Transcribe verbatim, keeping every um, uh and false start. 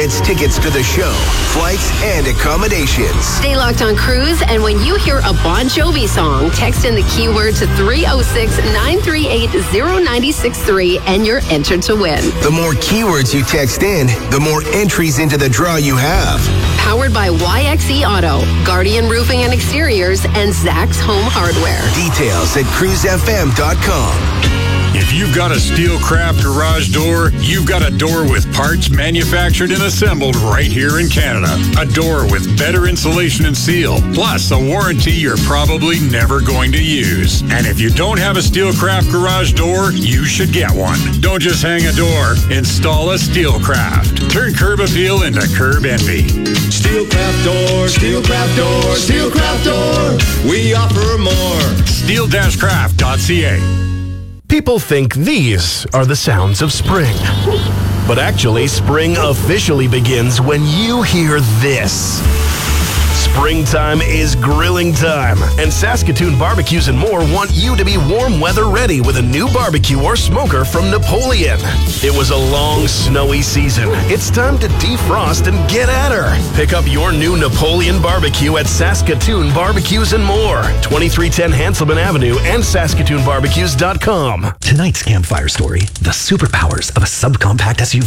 gets tickets to the show, flights, and accommodations. Stay locked on Cruise, and when you hear a Bon Jovi song, text in the keyword to three oh six, nine three eight, oh nine six three and you're entered to win. The more keywords you text in, the more entries into the draw you have. Powered by Y X E Auto, Guardian Roofing and Exteriors, and Zach's Home Hardware. Details at cruise f m dot com. If you've got a Steelcraft garage door, you've got a door with parts manufactured and assembled right here in Canada. A door with better insulation and seal, plus a warranty you're probably never going to use. And if you don't have a Steelcraft garage door, you should get one. Don't just hang a door, install a Steelcraft. Turn curb appeal into curb envy. Steelcraft door, Steelcraft door, Steelcraft door. We offer more. steel dash craft dot c a. People think these are the sounds of spring. But actually, spring officially begins when you hear this. Springtime is grilling time, and Saskatoon Barbecues and More want you to be warm weather ready with a new barbecue or smoker from Napoleon. It was a long, snowy season. It's time to defrost and get at her. Pick up your new Napoleon barbecue at Saskatoon Barbecues and More, twenty-three ten Hanselman Avenue and Saskatoon Barbecues dot com. Tonight's campfire story, the superpowers of a subcompact S U V.